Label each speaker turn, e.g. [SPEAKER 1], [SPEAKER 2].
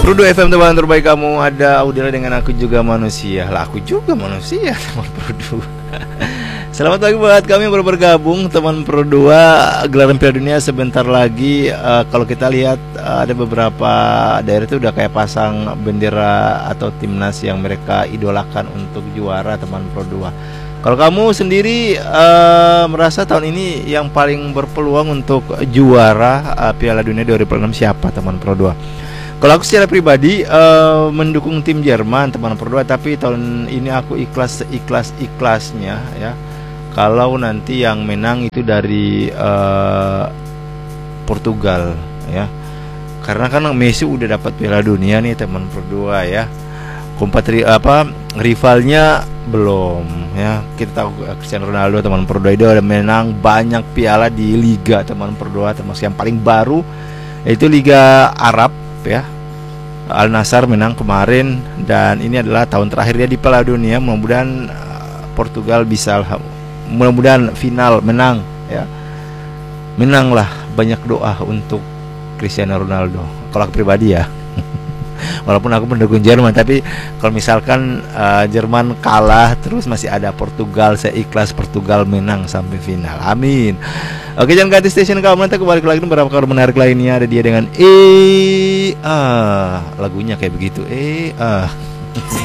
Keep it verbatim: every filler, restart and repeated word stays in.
[SPEAKER 1] Prudu F M teman terbaik kamu. Ada Audila dengan aku juga manusia. Lah aku juga manusia teman Prudu. Selamat pagi buat kami yang baru bergabung teman Prudu. Gelaran Piala Dunia sebentar lagi. uh, Kalau kita lihat uh, ada beberapa daerah itu udah kayak pasang bendera atau timnas yang mereka idolakan untuk juara teman Prudu. Kalau kamu sendiri uh, merasa tahun ini yang paling berpeluang untuk juara uh, Piala Dunia dua ribu enam siapa teman Prudu? Kalau aku secara pribadi uh, mendukung tim Jerman teman Prudu, tapi tahun ini aku ikhlas ikhlas ikhlasnya ya. Kalau nanti yang menang itu dari uh, Portugal ya, karena kan Messi udah dapat Piala Dunia nih teman Prudu ya. Kompatri apa rivalnya belum ya. Kita tahu Cristiano Ronaldo teman Prudu itu udah menang banyak piala di liga teman Prudu, termasuk yang paling baru yaitu Liga Arab ya. Al Nassr menang kemarin dan ini adalah tahun terakhirnya di Piala Dunia. Mudah-mudahan Portugal bisa, mudah-mudahan final menang ya. Menanglah, banyak doa untuk Cristiano Ronaldo. Kalau aku pribadi ya. Walaupun aku mendukung Jerman, tapi kalau misalkan uh, Jerman kalah terus masih ada Portugal, saya ikhlas Portugal menang sampai final. Amin. Oke, jangan ganti station kamu, nanti kembali lagi beberapa kabar menarik lainnya. Ada dia dengan E ah, lagunya kayak begitu. E ah.